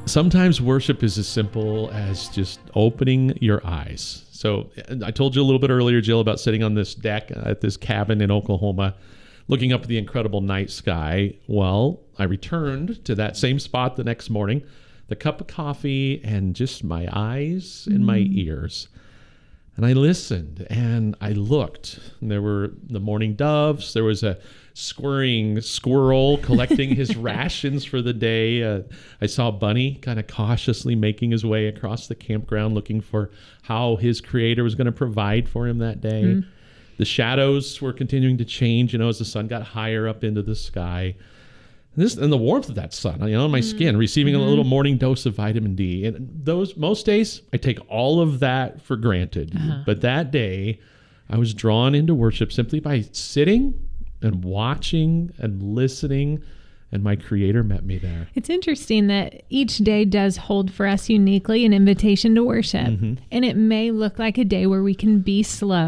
Sometimes worship is as simple as just opening your eyes. So I told you a little bit earlier, Jill, about sitting on this deck at this cabin in Oklahoma, looking up at the incredible night sky. Well, I returned to that same spot the next morning, the cup of coffee and just my eyes and my ears. And I listened and I looked. And there were the morning doves. There was a scurrying squirrel collecting his rations for the day. I saw Bunny kind of cautiously making his way across the campground looking for how his creator was going to provide for him that day. The shadows were continuing to change, as the sun got higher up into the sky. And the warmth of that sun, on my skin, receiving a little morning dose of vitamin D. And most days, I take all of that for granted. But that day, I was drawn into worship simply by sitting and watching and listening, and my Creator met me there. It's interesting that each day does hold for us uniquely an invitation to worship. And it may look like a day where we can be slow